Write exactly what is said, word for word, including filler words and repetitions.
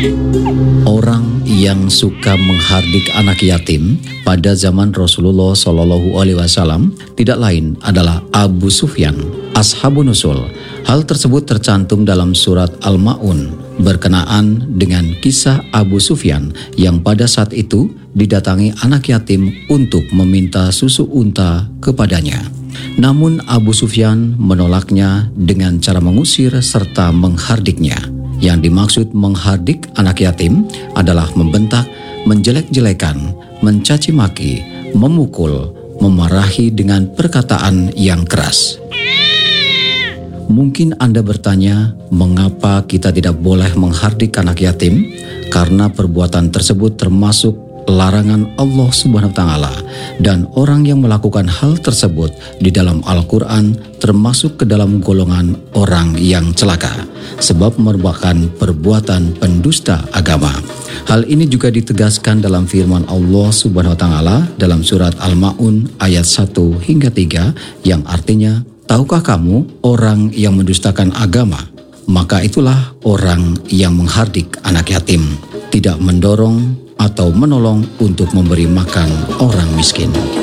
Orang yang suka menghardik anak yatim pada zaman Rasulullah Shallallahu Alaihi Wasallam tidak lain adalah Abu Sufyan, Ashabun Nusul. Hal tersebut tercantum dalam surat Al-Ma'un berkenaan dengan kisah Abu Sufyan yang pada saat itu didatangi anak yatim untuk meminta susu unta kepadanya. Namun Abu Sufyan menolaknya dengan cara mengusir serta menghardiknya. Yang dimaksud menghardik anak yatim adalah membentak, menjelek-jelekan, mencaci maki, memukul, memarahi dengan perkataan yang keras. Mungkin Anda bertanya, mengapa kita tidak boleh menghardik anak yatim? Karena perbuatan tersebut termasuk larangan Allah Subhanahu wa taala, dan orang yang melakukan hal tersebut di dalam Al-Qur'an termasuk ke dalam golongan orang yang celaka, sebab merupakan perbuatan pendusta agama. Hal ini juga ditegaskan dalam firman Allah Subhanahu wa taala dalam surat Al-Ma'un ayat satu hingga tiga yang artinya, tahukah kamu orang yang mendustakan agama? Maka itulah orang yang menghardik anak yatim, tidak mendorong atau menolong untuk memberi makan orang miskin.